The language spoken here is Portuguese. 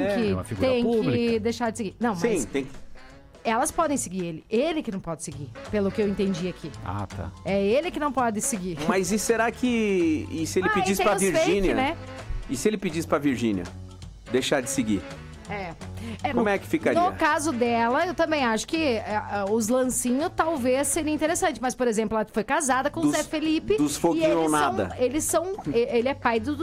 É uma figura tem que pública. deixar de seguir. Não, Sim, mas tem. elas podem seguir ele. Ele que não pode seguir, pelo que eu entendi aqui. Ah, tá. É ele que não pode seguir. Mas e será que. E se ele Ah, pedisse e tem pra os fake, Virgínia? né? E se ele pedisse pra Virgínia deixar de seguir? Como é que ficaria? No caso dela, eu também acho que os lancinhos talvez seria interessante. Mas, por exemplo, ela foi casada com o Zé Felipe. dos foguinhos e eles ou nada. Ele é pai do